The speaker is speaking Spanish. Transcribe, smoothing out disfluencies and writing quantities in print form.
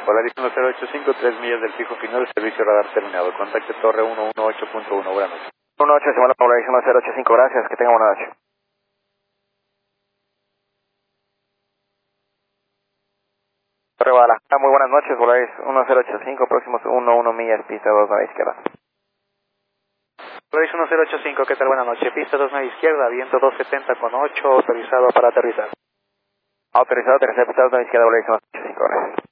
Polaris 1085, 3 millas del fijo final, servicio radar terminado. Contacte Torre 118.1, buenas noches. 18, semana Polaris 1085, gracias, que tenga buena noche. Torre Guadalajara, muy buenas noches, Polaris 1085, próximos 11 millas, pista 2 a la izquierda. Polaris 1085, ¿qué tal? Buenas noches. Pista 2 a la izquierda, viento 270 con 8, autorizado para aterrizar. Autorizado, tercera pista 2 a la izquierda, Polaris 1085, gracias.